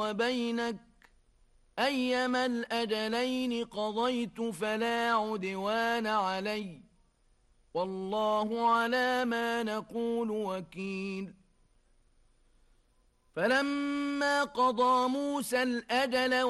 وبينك أيما الأجلين قضيت فلا عدوان علي والله على ما نقول وكيل فلما قضى موسى الأجل